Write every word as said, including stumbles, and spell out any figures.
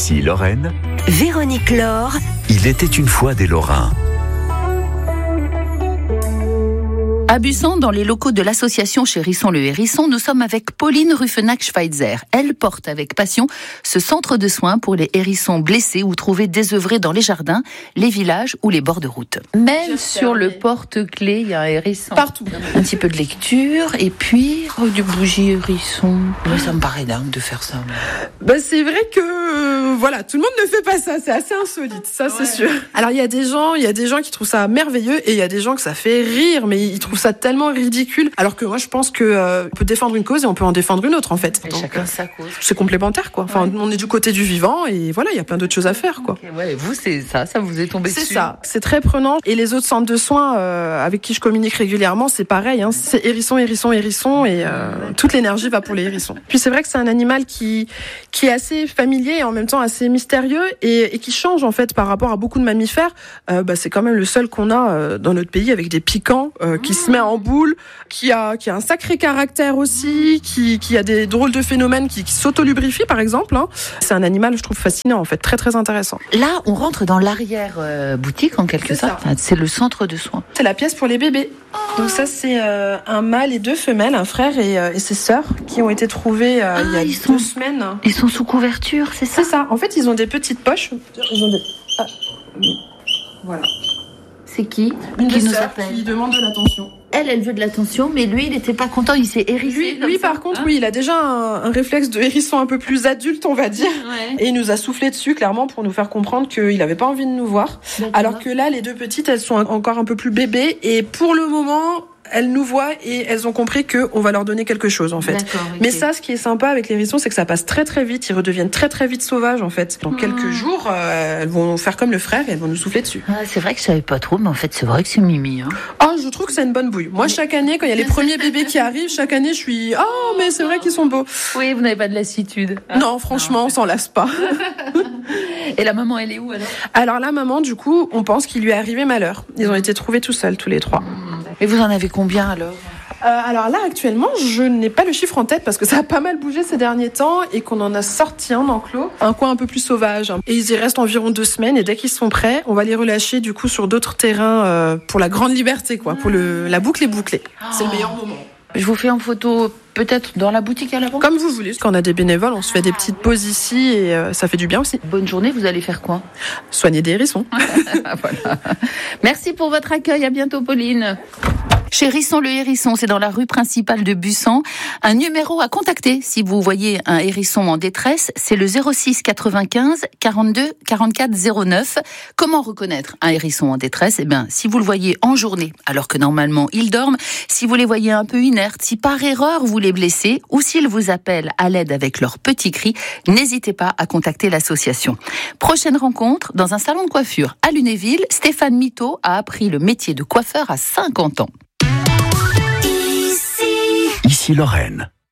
Ici Lorraine. Véronique Laure. Il était une fois des Lorrains. À Bussan, dans les locaux de l'association Hérisson le Hérisson, nous sommes avec Pauline Ruffenac-Schweitzer. Elle porte avec passion ce centre de soins pour les hérissons blessés ou trouvés désœuvrés dans les jardins, les villages ou les bords de route. Même sur le porte-clés, il y a un hérisson. Partout. Un petit peu de lecture et puis oh, du bougie hérisson. Mais ça me paraît dingue de faire ça. Ben, c'est vrai que euh, voilà, tout le monde ne fait pas ça, c'est assez insolite, ça c'est ouais. sûr. Alors il y a des gens, il y a des gens qui trouvent ça merveilleux et il y a des gens que ça fait rire, mais ils trouvent ça tellement ridicule. Alors que moi je pense que euh, on peut défendre une cause et on peut en défendre une autre en fait. Et Donc, chacun sa cause. C'est complémentaire quoi. Enfin, ouais. On est du côté du vivant et voilà, il y a plein d'autres choses à faire quoi. Okay, ouais, vous c'est ça, ça vous est tombé c'est dessus. C'est ça, c'est très prenant. Et les autres centres de soins euh, avec qui je communique régulièrement, c'est pareil. Hein. C'est hérisson, hérisson, hérisson et euh, toute l'énergie va pour les hérissons. Puis c'est vrai que c'est un animal qui qui est assez familier et en même temps assez mystérieux et, et qui change en fait par rapport à beaucoup de mammifères. Euh, bah, c'est quand même le seul qu'on a euh, dans notre pays avec des piquants euh, qui mmh. se met en boule, qui a qui a un sacré caractère aussi, qui qui a des drôles de phénomènes, qui, qui s'auto-lubrifie par exemple. Hein. C'est un animal je trouve fascinant en fait, très très intéressant. Là, on rentre dans l'arrière euh, boutique en quelque sorte. Enfin, c'est le centre de soins. C'est la pièce pour les bébés. Oh. Donc ça c'est euh, un mâle et deux femelles, un frère et, euh, et ses sœurs qui ont été trouvés euh, ah, il y a deux sont, semaines. Ils sont sous couverture, c'est ça? C'est ça. En fait, ils ont des petites poches. Ils ont des... Ah. Voilà. C'est qui? Une qui des nous sœurs appelle. Qui demande de l'attention. Elle, elle veut de l'attention, mais lui, il n'était pas content, il s'est hérissé. Lui, comme lui ça. par contre, hein oui, il a déjà un, un réflexe de hérisson un peu plus adulte, on va dire. Ouais. Et il nous a soufflé dessus, clairement, pour nous faire comprendre qu'il n'avait pas envie de nous voir. D'accord. Alors que là, les deux petites, elles sont encore un peu plus bébés. Et pour le moment... elles nous voient et elles ont compris qu'on va leur donner quelque chose en fait. Okay. Mais ça, ce qui est sympa avec les hérissons, c'est que ça passe très très vite, ils redeviennent très très vite sauvages en fait. Dans mmh. quelques jours, euh, elles vont faire comme le frère et elles vont nous souffler dessus. Ah, c'est vrai que je savais pas trop, mais en fait c'est vrai que c'est Mimi. Hein. Ah, je trouve que c'est une bonne bouille. Moi, mais... chaque année, quand il y a les premiers bébés qui arrivent, chaque année, je suis ah oh, mais c'est vrai qu'ils sont beaux. Oui, vous n'avez pas de lassitude. Hein non, franchement, non. On s'en lasse pas. Et la maman, elle est où alors? Alors la maman, du coup, on pense qu'il lui est arrivé malheur. Ils ont été trouvés tout seuls, tous les trois. Et vous en avez combien alors? Euh, alors là, actuellement, je n'ai pas le chiffre en tête parce que ça a pas mal bougé ces derniers temps et qu'on en a sorti un enclos, un coin un peu plus sauvage. Et ils y restent environ deux semaines et dès qu'ils sont prêts, on va les relâcher du coup sur d'autres terrains euh, pour la grande liberté, quoi, pour le, la boucle est bouclée. Oh. C'est le meilleur moment. Je vous fais en photo peut-être dans la boutique à l'avant? Comme vous voulez. Quand on a des bénévoles, on se fait des petites pauses ici et euh, ça fait du bien aussi. Bonne journée, vous allez faire quoi? Soigner des hérissons. Voilà. Merci pour votre accueil, à bientôt Pauline. Chez Hérisson le Hérisson, c'est dans la rue principale de Bussan. Un numéro à contacter si vous voyez un hérisson en détresse, c'est le zéro six quatre-vingt-quinze quarante-deux quarante-quatre zéro neuf. Comment reconnaître un hérisson en détresse? Eh bien, si vous le voyez en journée, alors que normalement ils dorment, si vous les voyez un peu inertes, si par erreur vous les blessez, ou s'ils vous appellent à l'aide avec leurs petits cris, n'hésitez pas à contacter l'association. Prochaine rencontre dans un salon de coiffure à Lunéville. Stéphane Mito a appris le métier de coiffeur à cinquante ans. Ici Lorraine.